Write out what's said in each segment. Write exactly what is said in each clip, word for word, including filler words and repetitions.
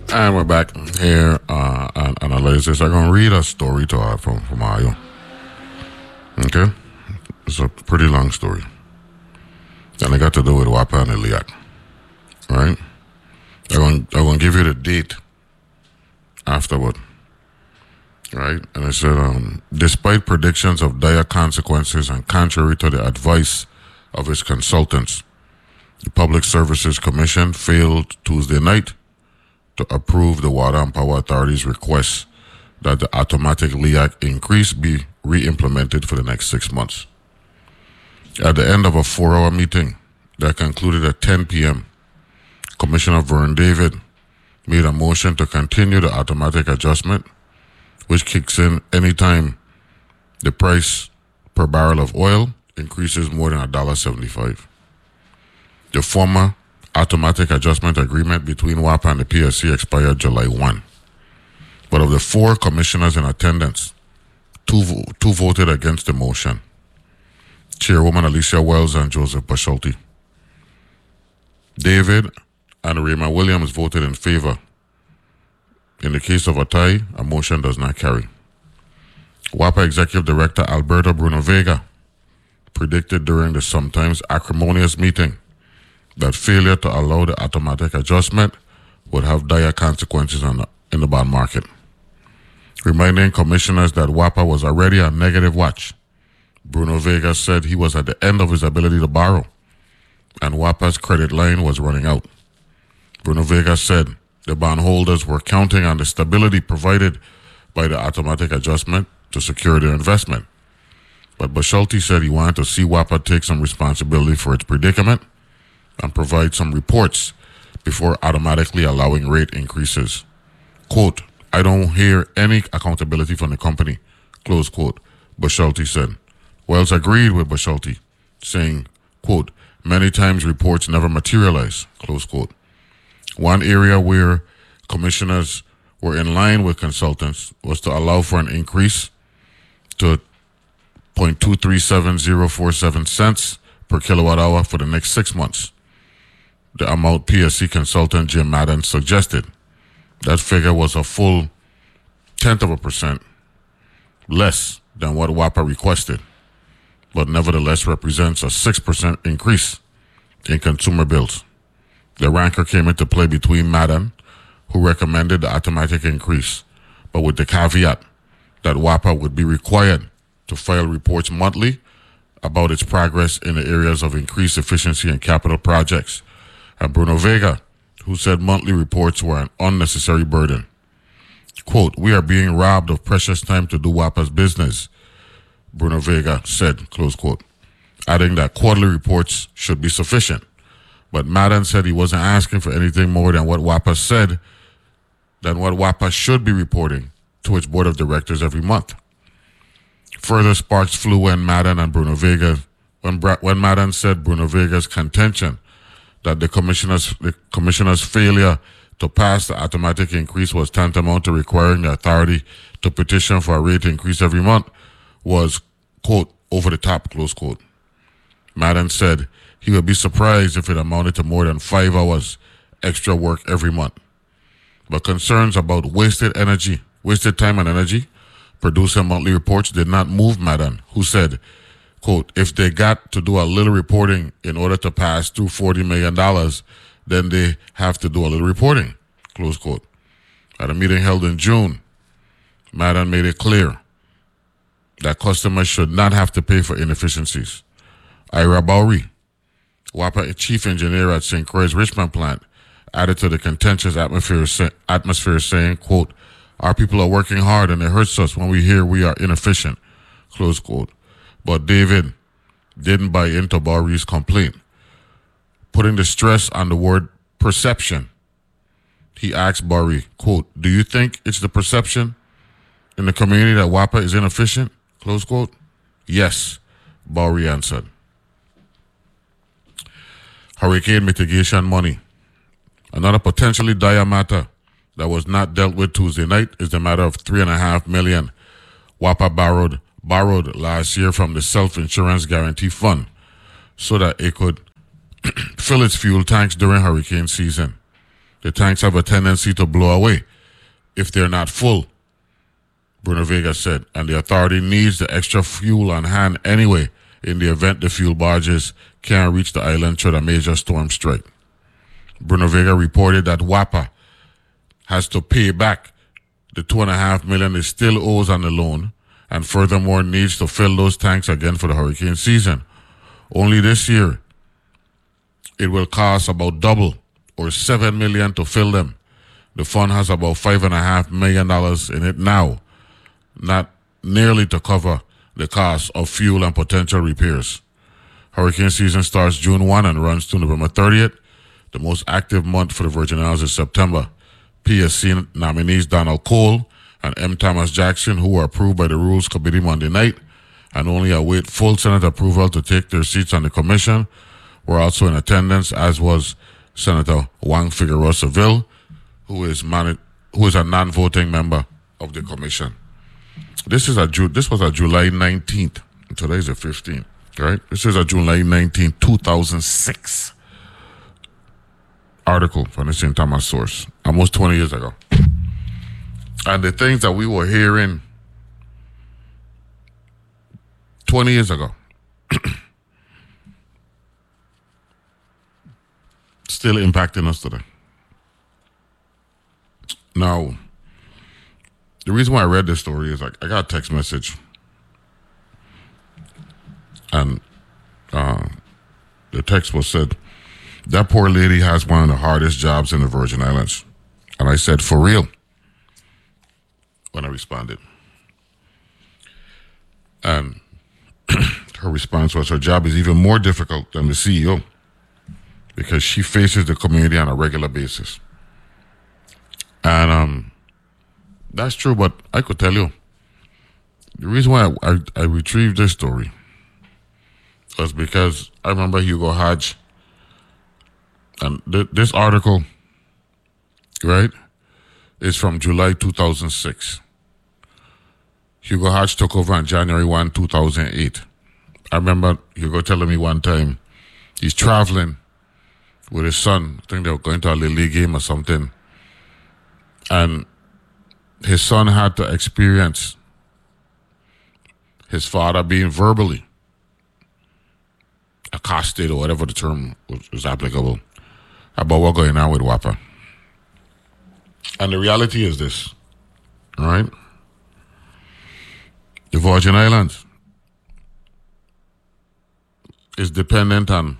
And we're back here uh, on Analysis. I'm going to read a story to her from, from Ayo. Okay? It's a pretty long story. And it got to do with WAPA and Iliad. Right? I'm going, I'm going to give you the date afterward. Right? And it said, um, despite predictions of dire consequences and contrary to the advice of its consultants, the Public Services Commission failed Tuesday night to approve the Water and Power Authority's request that the automatic L I A C increase be re-implemented for the next six months. At the end of a four-hour meeting that concluded at ten p.m., Commissioner Vern David made a motion to continue the automatic adjustment, which kicks in anytime the price per barrel of oil increases more than one dollar seventy-five. The former automatic adjustment agreement between WAPA and the P S C expired July first. But of the four commissioners in attendance, two, vo- two voted against the motion. Chairwoman Alicia Wells and Joseph Bashalti. David and Raymond Williams voted in favor. In the case of a tie, a motion does not carry. WAPA Executive Director Alberto Bruno Vega predicted during the sometimes acrimonious meeting that failure to allow the automatic adjustment would have dire consequences on the, in the bond market. Reminding commissioners that WAPA was already on negative watch, Bruno Vega said he was at the end of his ability to borrow, and WAPA's credit line was running out. Bruno Vega said the bondholders were counting on the stability provided by the automatic adjustment to secure their investment. But Bashalti said he wanted to see WAPA take some responsibility for its predicament and provide some reports before automatically allowing rate increases. Quote, I don't hear any accountability from the company, close quote, Bashalti said. Wells agreed with Bashalti, saying, quote, many times reports never materialize, close quote. One area where commissioners were in line with consultants was to allow for an increase to zero point two three seven zero four seven cents per kilowatt hour for the next six months. The amount P S C consultant Jim Madden suggested. That figure was a full tenth of a percent less than what WAPA requested, but nevertheless represents a six percent increase in consumer bills. The rancor came into play between Madden, who recommended the automatic increase, but with the caveat that WAPA would be required to file reports monthly about its progress in the areas of increased efficiency and capital projects, and Bruno Vega, who said monthly reports were an unnecessary burden. Quote, we are being robbed of precious time to do WAPA's business, Bruno Vega said, close quote, adding that quarterly reports should be sufficient. But Madden said he wasn't asking for anything more than what WAPA said, than what WAPA should be reporting to its board of directors every month. Further sparks flew when Madden and Bruno Vega, when, Bra- when Madden said Bruno Vega's contention that the commissioner's, the commissioner's failure to pass the automatic increase was tantamount to requiring the authority to petition for a rate increase every month was, quote, over the top, close quote. Madden said he would be surprised if it amounted to more than five hours extra work every month. But concerns about wasted energy, wasted time and energy, producing monthly reports did not move Madden, who said, quote, if they got to do a little reporting in order to pass through forty million dollars, then they have to do a little reporting, close quote. At a meeting held in June, Madden made it clear that customers should not have to pay for inefficiencies. Ira Bowery, WAPA chief engineer at Saint Croix Richmond plant, added to the contentious atmosphere, atmosphere saying, quote, our people are working hard and it hurts us when we hear we are inefficient, close quote. But David didn't buy into Bowery's complaint. Putting the stress on the word perception, he asked Bowery, quote, do you think it's the perception in the community that WAPA is inefficient, close quote? Yes, Bowery answered. Hurricane mitigation money. Another potentially dire matter that was not dealt with Tuesday night is the matter of three and a half million WAPA borrowed borrowed last year from the Self-Insurance Guarantee Fund so that it could fill its fuel tanks during hurricane season. The tanks have a tendency to blow away if they're not full, Bruno Vega said, and the authority needs the extra fuel on hand anyway in the event the fuel barges can't reach the island should a major storm strike. Bruno Vega reported that WAPA has to pay back the two and a half million it still owes on the loan, and furthermore needs to fill those tanks again for the hurricane season. Only this year, it will cost about double or seven million to fill them. The fund has about five and a half million dollars in it now, not nearly to cover the cost of fuel and potential repairs. Hurricane season starts June first and runs to November thirtieth. The most active month for the Virgin Islands is September. P S C nominees Donald Cole and M. Thomas Jackson, who were approved by the Rules Committee Monday night and only await full Senate approval to take their seats on the commission, were also in attendance, as was Senator Juan Figueroa Seville, who is man- who is a non-voting member of the commission. This is a Ju- this was a July nineteenth. Today is the fifteenth, right? This is a July nineteenth, two thousand six article from the Saint Thomas source, almost twenty years ago. And the things that we were hearing twenty years ago still impacting us today. Now, the reason why I read this story is like I got a text message, and uh, the text was said, "That poor lady has one of the hardest jobs in the Virgin Islands." And I said, "For real?" when I responded. And her response was, her job is even more difficult than the C E O because she faces the community on a regular basis. And um, that's true, but I could tell you, the reason why I, I, I retrieved this story was because I remember Hugo Hodge, and th- this article, right, is from July two thousand six. Hugo Hodge took over on January first, two thousand eight. I remember Hugo telling me one time he's traveling with his son. I think they were going to a Little League game or something. And his son had to experience his father being verbally accosted, or whatever the term was, was applicable, about what's going on with WAPA. And the reality is this, all right? The Virgin Islands is dependent on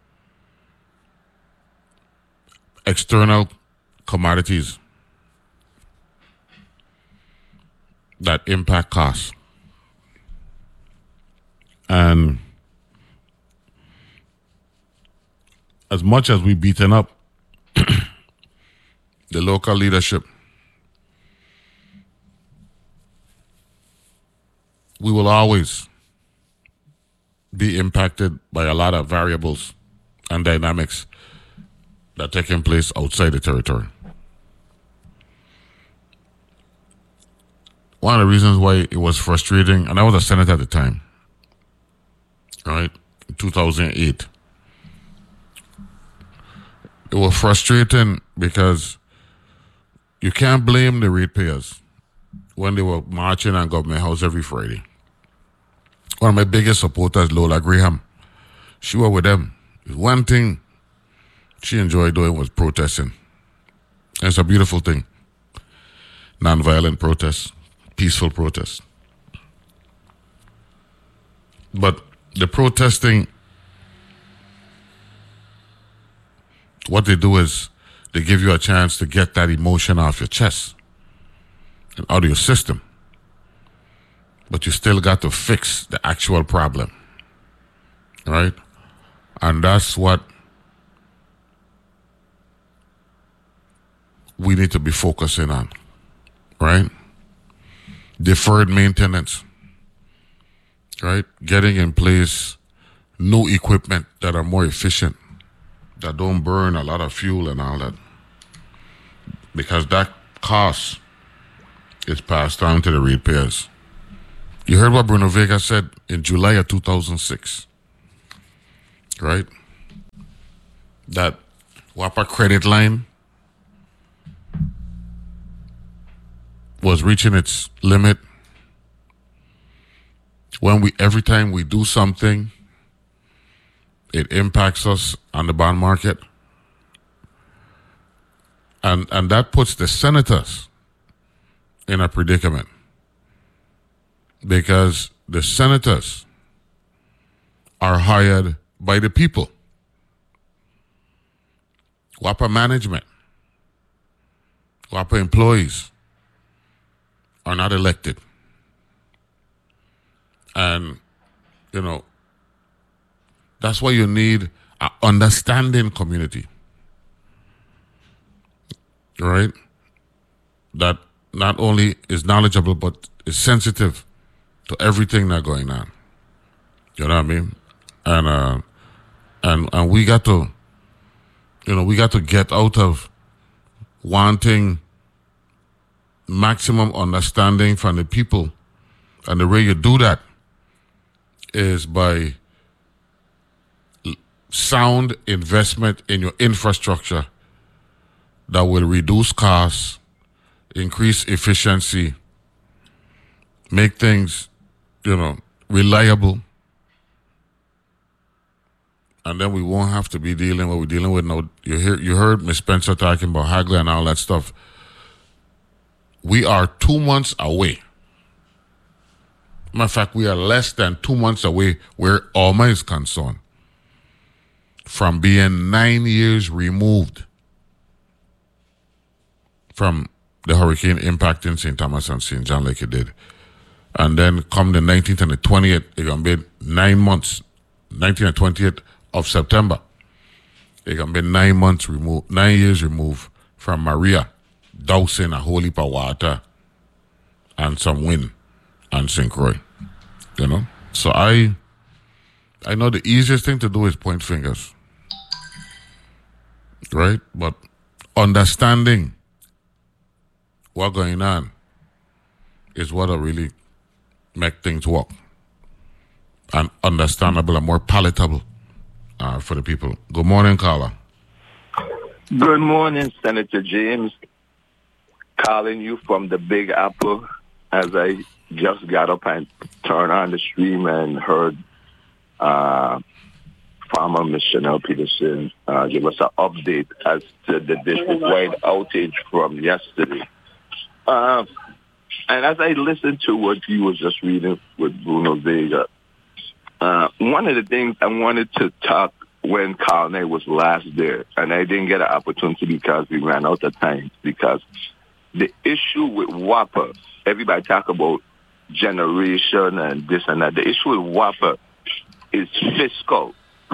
external commodities that impact costs. And as much as we've beaten up the local leadership, we will always be impacted by a lot of variables and dynamics that are taking place outside the territory. One of the reasons why it was frustrating, and I was a senator at the time, right, in two thousand eight, it was frustrating because you can't blame the ratepayers when they were marching on Government House every Friday. One of my biggest supporters, Lola Graham, she was with them. One thing she enjoyed doing was protesting. And it's a beautiful thing. Non-violent protest, peaceful protest. But the protesting, what they do is they give you a chance to get that emotion off your chest and out of your system. But you still got to fix the actual problem, right? And that's what we need to be focusing on, right? Deferred maintenance, right? Getting in place new equipment that are more efficient, that don't burn a lot of fuel and all that, because that cost is passed on to the ratepayers. You heard what Bruno Vega said in July of two thousand six, right? That WAPA credit line was reaching its limit. When we every time we do something, it impacts us on the bond market. And and that puts the senators in a predicament. Because the senators are hired by the people. W A P A management, W A P A employees are not elected. And, you know, that's why you need an understanding community, right? That not only is knowledgeable, but is sensitive to everything that's going on. You know what I mean? And uh, and and we got to, you know, we got to get out of wanting maximum understanding from the people, and the way you do that is by sound investment in your infrastructure that will reduce costs, increase efficiency, make things, you know, reliable. And then we won't have to be dealing what we're dealing with now. You hear, you heard Miz Spencer talking about Hagler and all that stuff. We are two months away. Matter of fact, we are less than two months away where Alma is concerned from being nine years removed from the hurricane impacting Saint Thomas and Saint John like it did. And then come the nineteenth and the twentieth, it's going to be nine months, nineteenth and twentieth of September. It's going to be nine months removed, nine years removed from Maria, dousing a whole heap of water and some wind on Saint Croix. You know? So I I know the easiest thing to do is point fingers. Right? But understanding what's going on is what will really make things work. And understandable and more palatable uh, for the people. Good morning, Carla. Good morning, Senator James. Calling you from the Big Apple as I just got up and turned on the stream and heard uh, Farmer Miz Chanel Peterson uh, give us an update as to the district-wide outage from yesterday. Uh, and as I listened to what he was just reading with Bruno Vega, uh, one of the things I wanted to talk when Carl was last there, and I didn't get an opportunity because we ran out of time, because the issue with W A P A, everybody talk about generation and this and that. The issue with W A P A is fiscal.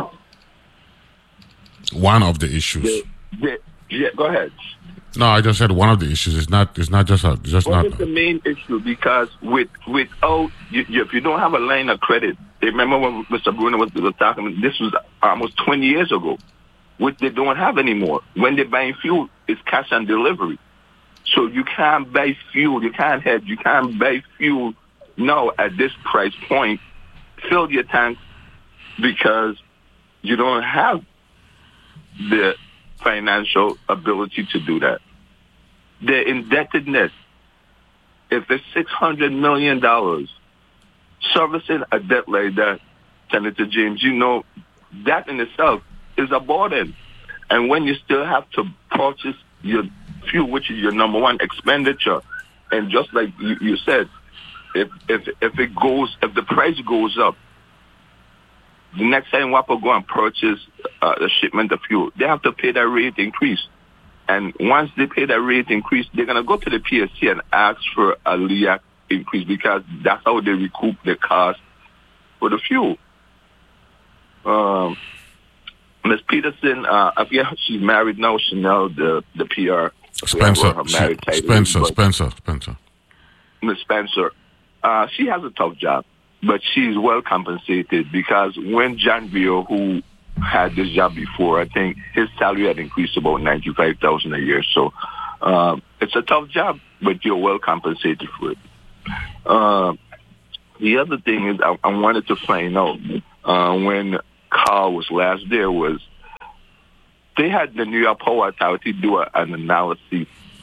One of the issues. The, the, yeah, go ahead. No, I just said one of the issues. It's not. It's not just a. Just what not. is the main issue? Because with without you, you, if you don't have a line of credit, remember when Mister Bruno was, was talking. This was almost twenty years ago, which they don't have anymore. When they're buying fuel, it's cash on delivery. So you can't buy fuel. You can't hedge. You can't buy fuel now at this price point. Fill your tank because you don't have the financial ability to do that. The indebtedness, if it's six hundred million dollars, servicing a debt like that, Senator James, you know, that in itself is a burden. And when you still have to purchase your fuel, which is your number one expenditure, and just like you, you said, if if if it goes, if the price goes up, the next time W A P A go and purchase uh, a shipment of fuel, they have to pay that rate increase. And once they pay that rate increase, they're going to go to the P S C and ask for a L I A C increase because that's how they recoup the cost for the fuel. Um, Miz Peterson, uh, I forget she's married now, Chanel, the, the P R. Spencer, she, Spencer, is, Spencer, Spencer. Miz Spencer, uh, she has a tough job, but she's well compensated because when John Vio, who had this job before, I think his salary had increased about ninety-five thousand dollars a year. So uh, it's a tough job, but you're well compensated for it. Uh, the other thing is I, I wanted to find out uh, when Carl was last there was they had the New York Power Authority do a, an analysis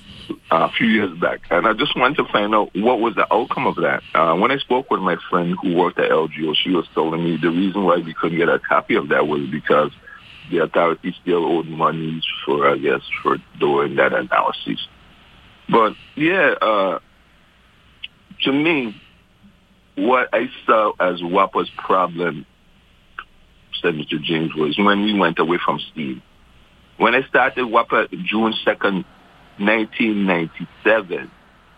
uh, a few years back, and I just wanted to find out what was the outcome of that. Uh, when I spoke with my friend who worked at L G O, she was telling me the reason why we couldn't get a copy of that was because the authorities still owed money for, I guess, for doing that analysis. But, yeah, uh, to me, what I saw as W A P A's problem, Senator James, was when we went away from steam. When I started W A P A June second, nineteen ninety-seven,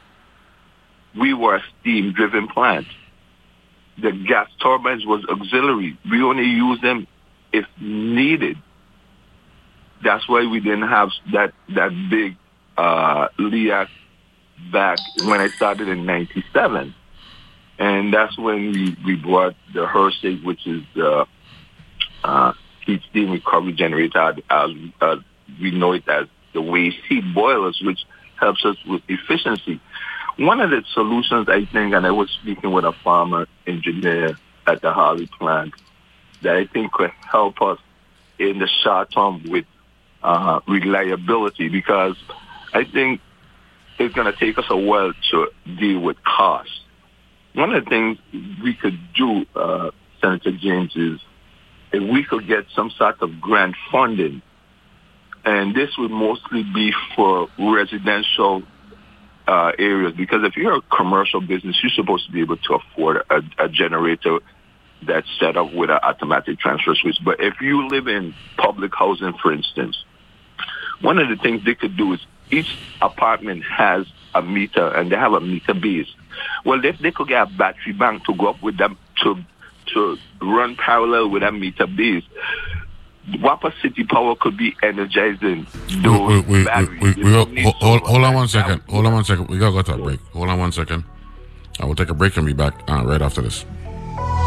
we were a steam-driven plant. The gas turbines was auxiliary. We only used them if needed. That's why we didn't have that that big uh, L E A C back when I started in ninety-seven. And that's when we, we brought the Hersey, which is the uh, heat steam recovery generator, as, as we know it as the waste heat boilers, which helps us with efficiency. One of the solutions, I think, and I was speaking with a farmer engineer at the Harley plant, that I think could help us in the short term with uh, reliability, because I think it's going to take us a while to deal with costs. One of the things we could do, uh, Senator James, is if we could get some sort of grant funding, and this would mostly be for residential uh, areas, because if you're a commercial business, you're supposed to be able to afford a, a generator that's set up with an automatic transfer switch. But if you live in public housing, for instance, one of the things they could do is each apartment has a meter, and they have a meter base. Well, if they could get a battery bank to go up with them to to run parallel with that meter base, W A P A City Power could be energizing those wait, wait, batteries. Wait, wait, wait, wait, hold, hold on one second. Hold on one second. We gotta go to a break. Hold on one second. I will take a break and be back uh, right after this.